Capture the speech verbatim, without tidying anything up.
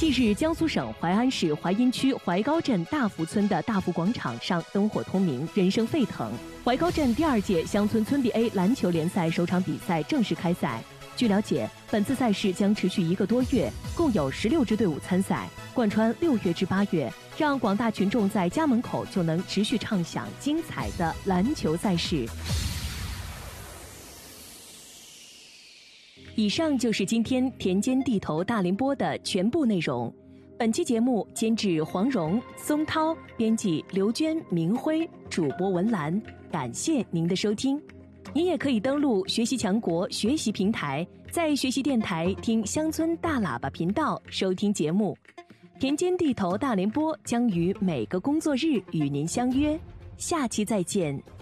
近日，江苏省淮安市淮阴区淮高镇大福村的大福广场上灯火通明，人声沸腾。淮高镇第二届乡村村比 A 篮球联赛首场比赛正式开赛。据了解，本次赛事将持续一个多月，共有十六支队伍参赛，贯穿六月至八月，让广大群众在家门口就能持续畅享精彩的篮球赛事。以上就是今天田间地头大联播的全部内容。本期节目监制黄蓉、松涛，编辑刘娟、明辉，主播文兰。感谢您的收听。您也可以登录学习强国学习平台，在学习电台听乡村大喇叭频道收听节目。田间地头大联播将于每个工作日与您相约，下期再见。